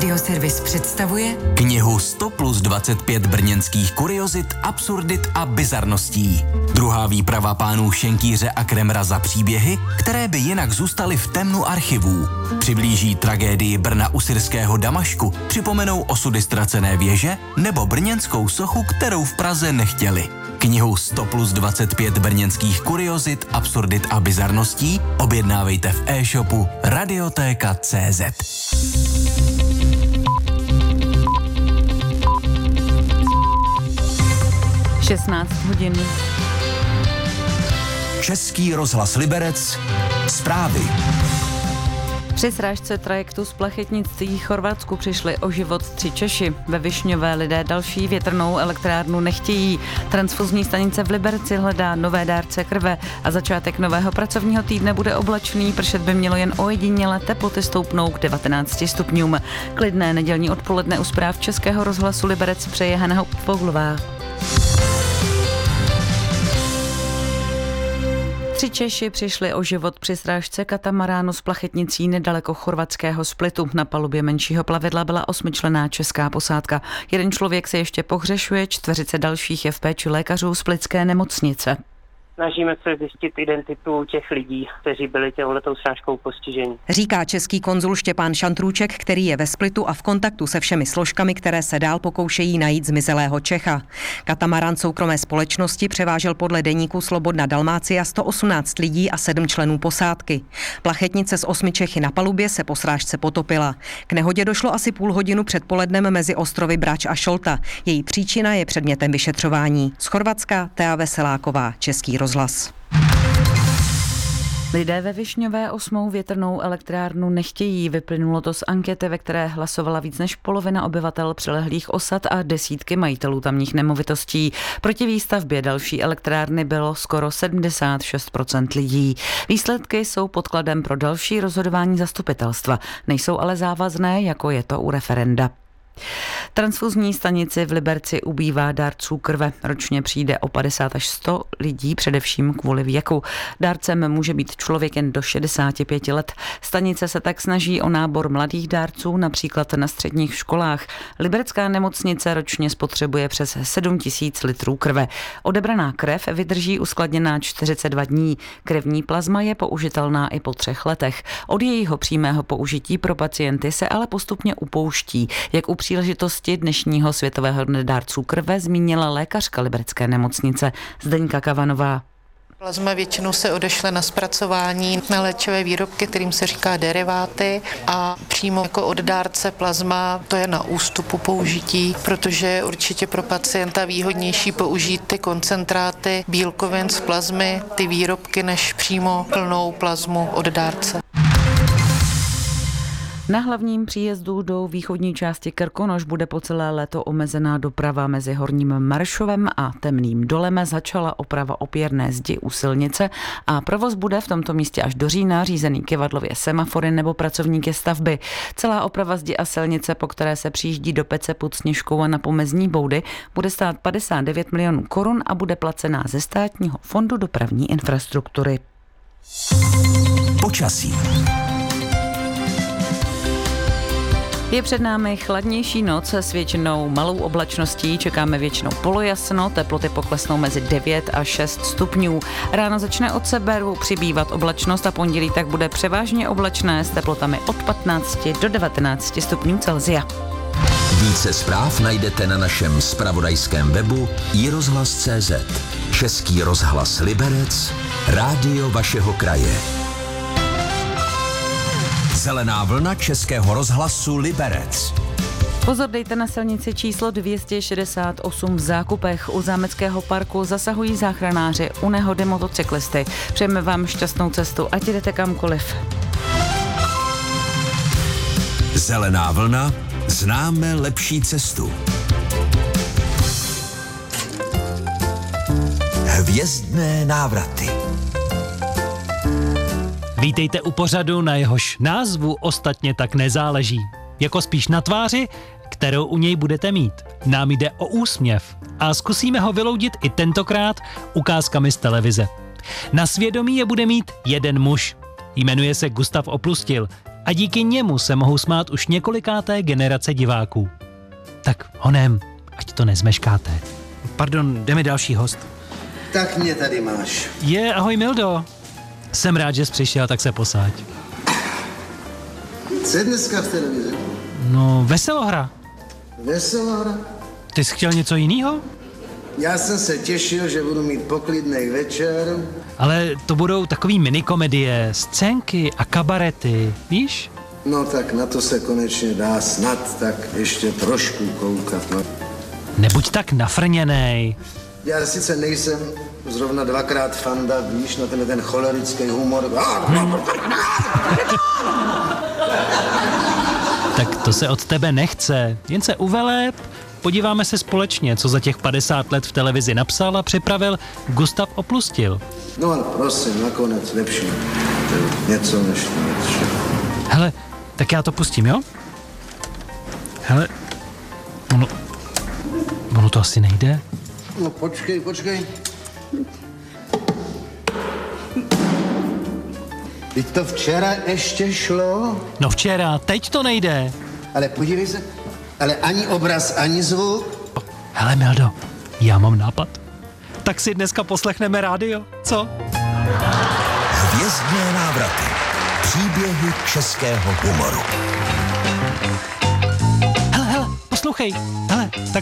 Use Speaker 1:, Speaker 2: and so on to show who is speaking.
Speaker 1: Radioservis představuje
Speaker 2: knihu 100 plus 25 brněnských kuriozit, absurdit a bizarností. Druhá výprava pánů Šenkýře a Kremra za příběhy, které by jinak zůstaly v temnu archivů. Přiblíží tragédii Brna u syrského Damašku, připomenou osudy ztracené věže nebo brněnskou sochu, kterou v Praze nechtěli. Knihu 100 plus 25 brněnských kuriozit, absurdit a bizarností objednávejte v e-shopu Radiotéka.cz.
Speaker 3: 16 hodin.
Speaker 4: Český rozhlas Liberec. Zprávy.
Speaker 3: Při srážce trajektu z Plachetnictví Chorvatsku přišli o život 3 Češi. Ve Višňové lidé další větrnou elektrárnu nechtějí. Transfuzní stanice v Liberci hledá nové dárce krve a začátek nového pracovního týdne bude oblačný, pršet by mělo jen ojediněle, teploty stoupnou k 19 stupňům. Klidné nedělní odpoledne u zpráv Českého rozhlasu Liberec přeje Hana Hauptfoglová. 3 Češi přišli o život při srážce katamaránu z Plachetnicí nedaleko chorvatského Splitu. Na palubě menšího plavidla byla 8členná česká posádka. Jeden člověk se ještě pohřešuje, 40 dalších je v péči lékařů splitské nemocnice.
Speaker 5: Snažíme se zjistit identitu těch lidí, kteří byli touhletou srážkou postiženi.
Speaker 6: Říká český konzul Štěpán Šantrůček, který je ve Splitu a v kontaktu se všemi složkami, které se dál pokoušejí najít zmizelého Čecha. Katamarán soukromé společnosti převážel podle deníku Slobodna Dalmácia 118 lidí a 7 členů posádky. Plachetnice s 8 Čechy na palubě se po srážce potopila. K nehodě došlo asi půl hodinu před polednem mezi ostrovy Brač a Šolta. Její příčina je předmětem vyšetřování. Z Chorvatska Tea Veseláková, Český rozhlas.
Speaker 3: Lidé ve Višňové 8. větrnou elektrárnu nechtějí. Vyplynulo to z ankety, ve které hlasovala víc než polovina obyvatel přilehlých osad a desítky majitelů tamních nemovitostí. Proti výstavbě další elektrárny bylo skoro 76% lidí. Výsledky jsou podkladem pro další rozhodování zastupitelstva. Nejsou ale závazné, jako je to u referenda. Transfuzní stanici v Liberci ubývá dárců krve. Ročně přijde o 50 až 100 lidí, především kvůli věku. Dárcem může být člověk jen do 65 let. Stanice se tak snaží o nábor mladých dárců, například na středních školách. Liberecká nemocnice ročně spotřebuje přes 7 000 litrů krve. Odebraná krev vydrží uskladněná 42 dní. Krevní plazma je použitelná i po 3 letech. Od jejího přímého použití pro pacienty se ale postupně upouští, jak u příležitosti dnešního světového dne dárců krve zmínila lékařka liberecké nemocnice Zdeňka Kavanová.
Speaker 7: Plazma většinou se odešle na zpracování na léčivé výrobky, kterým se říká deriváty, a přímo jako od dárce plazma to je na ústupu použití, protože je určitě pro pacienta výhodnější použít ty koncentráty bílkovin z plazmy, ty výrobky, než přímo plnou plazmu od dárce.
Speaker 3: Na hlavním příjezdu do východní části Krkonoš bude po celé léto omezená doprava mezi Horním Maršovem a Temným dolem. Začala oprava opěrné zdi u silnice a provoz bude v tomto místě až do října řízený kyvadlově semafory nebo pracovníky stavby. Celá oprava zdi a silnice, po které se přijíždí do Pece pod Sněžkou a na Pomezní Boudy, bude stát 59 milionů korun a bude placená ze Státního fondu dopravní infrastruktury.
Speaker 4: Počasí.
Speaker 3: Je před námi chladnější noc s většinou malou oblačností, čekáme většinou polojasno, teploty poklesnou mezi 9 a 6 stupňů. Ráno začne od severu přibývat oblačnost a pondělí tak bude převážně oblačné s teplotami od 15 do 19 stupňů Celsia.
Speaker 4: Více zpráv najdete na našem zpravodajském webu iRozhlas.cz. Český rozhlas Liberec, rádio vašeho kraje. Zelená vlna Českého rozhlasu Liberec.
Speaker 3: Pozor dejte na silnici číslo 268 v Zákupech. U Zámeckého parku zasahují záchranáři, u nehody motocyklisty. Přejeme vám šťastnou cestu, ať jdete kamkoliv.
Speaker 4: Zelená vlna, známe lepší cestu. Hvězdné návraty.
Speaker 8: Vítejte u pořadu, na jehož názvu ostatně tak nezáleží. Jako spíš na tváři, kterou u něj budete mít. Nám jde o úsměv a zkusíme ho vyloudit i tentokrát ukázkami z televize. Na svědomí je bude mít jeden muž. Jmenuje se Gustav Oplustil. a díky němu se mohou smát už několikáté generace diváků. Tak honem, ať to nezmeškáte. Pardon, jde mi další host.
Speaker 1: Tak mě tady máš.
Speaker 8: Ahoj Mildo. Jsem rád, že jsi přišel, tak se posaď.
Speaker 1: Co je dneska v televizi?
Speaker 8: No, Veselohra.
Speaker 1: Veselohra?
Speaker 8: Ty jsi chtěl něco jiného?
Speaker 1: Já jsem se těšil, že budu mít poklidnej večer.
Speaker 8: Ale to budou takový minikomedie, scénky a kabarety, víš?
Speaker 1: No tak na to se konečně dá snad tak ještě trošku koukat, no.
Speaker 8: Nebuď tak nafrněnej.
Speaker 1: Já sice nejsem zrovna dvakrát fanda, víš, na ten cholerický humor.
Speaker 8: Tak to se od tebe nechce, jen se uveleb, podíváme se společně, co za těch 50 let v televizi napsal a připravil Gustav Oplustil.
Speaker 1: No ale prosím, nakonec lepší něco než něco.
Speaker 8: Hele, tak já to pustím, jo? Hele, ono to asi nejde.
Speaker 1: No počkej. Teď to včera ještě šlo.
Speaker 8: No včera, teď to nejde.
Speaker 1: Ale podívej se, ale ani obraz, ani zvuk.
Speaker 8: Hele Mildo, já mám nápad. Tak si dneska poslechneme rádio, co?
Speaker 4: Hvězdné návraty. Příběhy českého humoru.
Speaker 8: Hele, poslouchej. Hele, tak